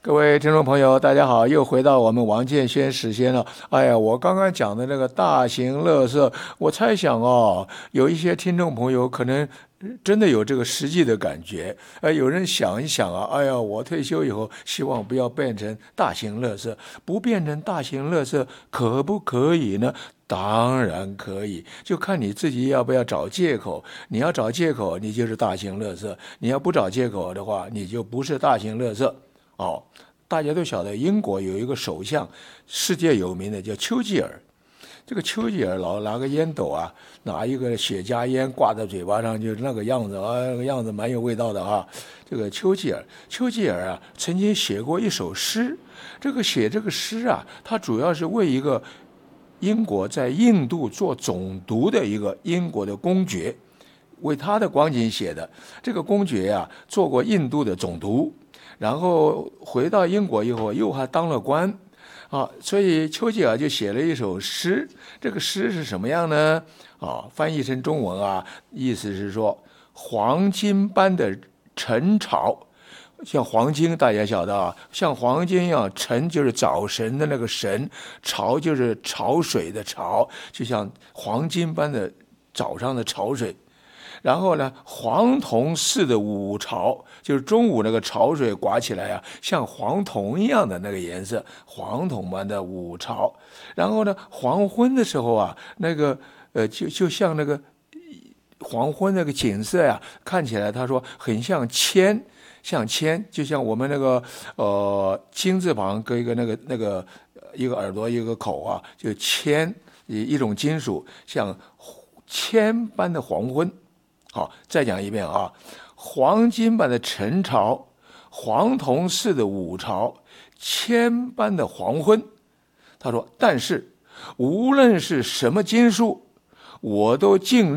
各位听众朋友，大家好，又回到我们王建轩时间了。哎呀，我刚刚讲的那个大型垃圾，我猜想哦，有一些听众朋友可能真的有这个实际的感觉。有人想一想啊，哎呀，我退休以后希望不要变成大型垃圾，不变成大型垃圾可不可以呢？当然可以，就看你自己要不要找借口。你要找借口，你就是大型垃圾；你要不找借口的话，你就不是大型垃圾。哦，大家都晓得，英国有一个首相，世界有名的叫丘吉尔。这个丘吉尔老拿个烟斗啊，拿一个雪茄烟挂在嘴巴上，就那个样子啊，那个样子蛮有味道的啊。这个丘吉尔啊，曾经写过一首诗。写这个诗啊，他主要是为一个英国在印度做总督的一个英国的公爵，为他的光景写的。这个公爵啊，做过印度的总督。然后回到英国以后，又还当了官，所以丘吉尔就写了一首诗。这个诗是什么样呢？翻译成中文啊，意思是说，黄金般的晨潮，像黄金大家晓得啊，像黄金一样，晨就是早晨的那个晨，潮就是潮水的潮，就像黄金般的早上的潮水。然后呢，黄铜似的午潮，就是中午那个潮水刮起来啊，像黄铜一样的那个颜色，黄铜般的午潮。然后呢，黄昏的时候啊，就像那个黄昏那个景色呀、看起来他说很像铅，像铅，就像我们那个金字旁跟一个一个耳朵一个口啊，就铅，一种金属，像铅般的黄昏。好，再讲一遍啊，黄金般的晨潮，黄铜似的午潮，铅般的黄昏。他说，但是无论是什么金属，我都尽